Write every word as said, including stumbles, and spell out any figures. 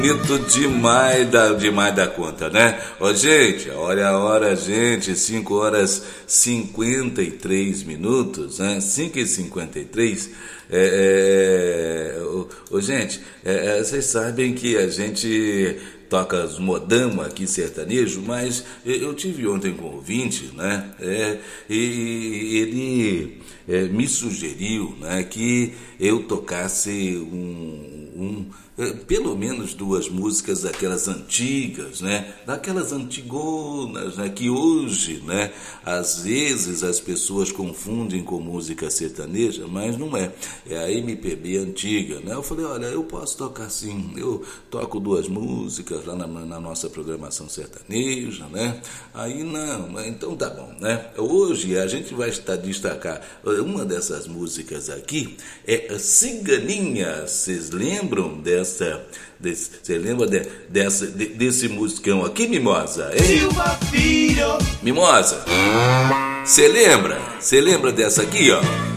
Bonito demais da, demais da conta, né? Ó, gente, olha a hora, gente, cinco horas e cinquenta e três minutos, né? cinco e cinquenta e três. É, é, ô, ô, gente, é, é, vocês sabem que a gente toca os modamos aqui sertanejo, mas eu tive ontem com um ouvinte, né? É, e ele é, me sugeriu, né, que eu tocasse um, um pelo menos duas músicas daquelas antigas, né? Daquelas antigonas, né? Que hoje, né? Às vezes as pessoas confundem com música sertaneja, mas não é. É a M P B antiga, né? Eu falei, olha, eu posso tocar sim. Eu toco duas músicas lá na, na nossa programação sertaneja, né? Aí não, então tá bom, né? Hoje a gente vai estar destacar uma dessas músicas aqui é Ciganinha. Vocês lembram dessa? Você lembra de, dessa, de, desse musicão aqui, Mimosa? Hein? Silva Filho. Mimosa, você lembra? Você lembra dessa aqui, ó?